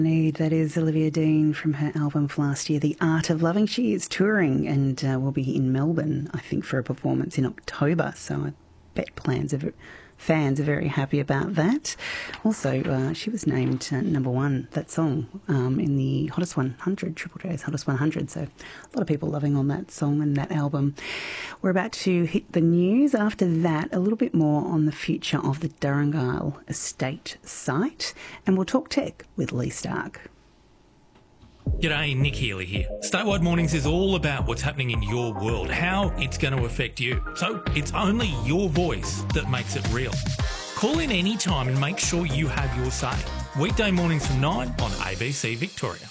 That is Olivia Dean from her album from last year, The Art of Loving. She is touring and will be in Melbourne, I think, for a performance in October. So I bet fans are very happy about that. Also, she was named number one, that song, in the Hottest 100, Triple J's Hottest 100. So a lot of people loving on that song and that album. We're about to hit the news. After that, a little bit more on the future of the Durangale Estate site. And we'll talk tech with Lee Stark. G'day, Nick Healy here. Statewide Mornings is all about what's happening in your world, how it's going to affect you. So it's only your voice that makes it real. Call in any time and make sure you have your say. Weekday mornings from 9 on ABC Victoria.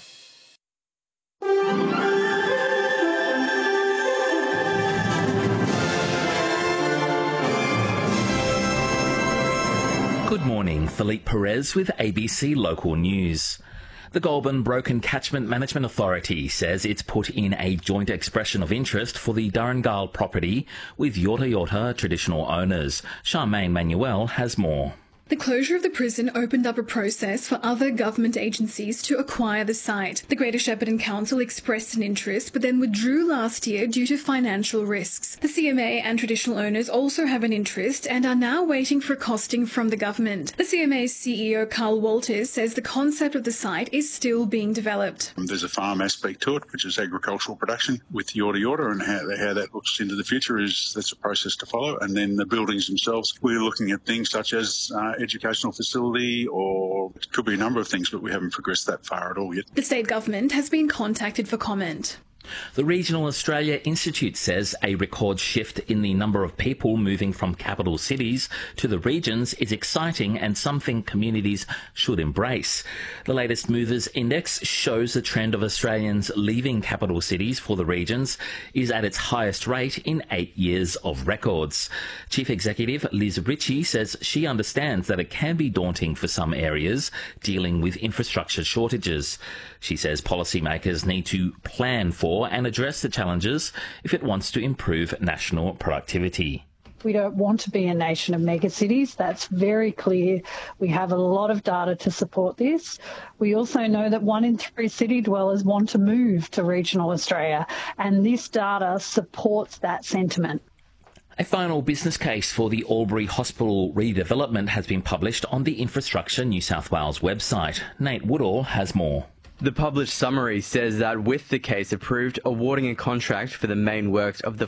Good morning, Philippe Perez with ABC Local News. The Goulburn Broken Catchment Management Authority says it's put in a joint expression of interest for the Durangale property with Yorta Yorta traditional owners. Charmaine Manuel has more. The closure of the prison opened up a process for other government agencies to acquire the site. The Greater Shepparton Council expressed an interest but then withdrew last year due to financial risks. The CMA and traditional owners also have an interest and are now waiting for costing from the government. The CMA's CEO Carl Walters says the concept of the site is still being developed. There's a farm aspect to it, which is agricultural production with Yorta Yorta, and how that looks into the future that's a process to follow. And then the buildings themselves, we're looking at things such as educational facility, or it could be a number of things, but we haven't progressed that far at all yet. The state government has been contacted for comment. The Regional Australia Institute says a record shift in the number of people moving from capital cities to the regions is exciting and something communities should embrace. The latest Movers Index shows the trend of Australians leaving capital cities for the regions is at its highest rate in 8 years of records. Chief Executive Liz Ritchie says she understands that it can be daunting for some areas dealing with infrastructure shortages. She says policymakers need to plan for and address the challenges if it wants to improve national productivity. We don't want to be a nation of megacities. That's very clear. We have a lot of data to support this. We also know that 1 in 3 city dwellers want to move to regional Australia, and this data supports that sentiment. A final business case for the Albury Hospital redevelopment has been published on the Infrastructure New South Wales website. Nate Woodall has more. The published summary says that with the case approved, awarding a contract for the main works of the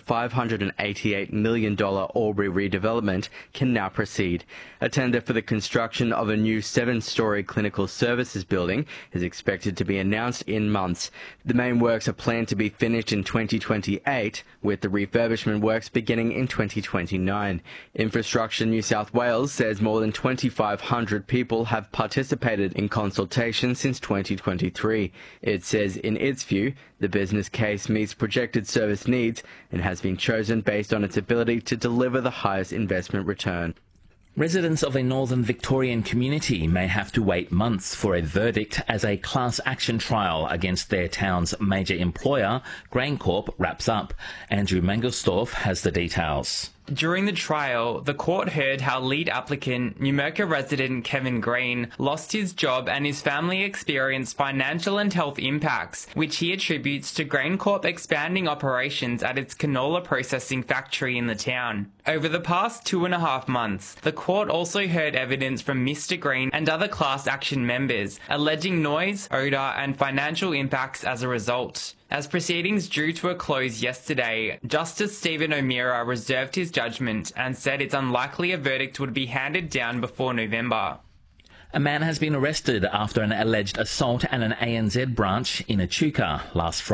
$588 million Albury redevelopment can now proceed. A tender for the construction of a new 7-storey clinical services building is expected to be announced in months. The main works are planned to be finished in 2028, with the refurbishment works beginning in 2029. Infrastructure New South Wales says more than 2,500 people have participated in consultation since 2023. It says in its view, the business case meets projected service needs and has been chosen based on its ability to deliver the highest investment return. Residents of a northern Victorian community may have to wait months for a verdict as a class action trial against their town's major employer, GrainCorp, wraps up. Andrew Mangelsdorf has the details. During the trial, the court heard how lead applicant, Numurkah resident Kevin Green, lost his job and his family experienced financial and health impacts, which he attributes to GrainCorp expanding operations at its canola processing factory in the town. Over the past 2.5 months, the court also heard evidence from Mr. Green and other class action members, alleging noise, odour and financial impacts as a result. As proceedings drew to a close yesterday, Justice Stephen O'Meara reserved his judgment and said it's unlikely a verdict would be handed down before November. A man has been arrested after an alleged assault at an ANZ branch in Echuca last Friday.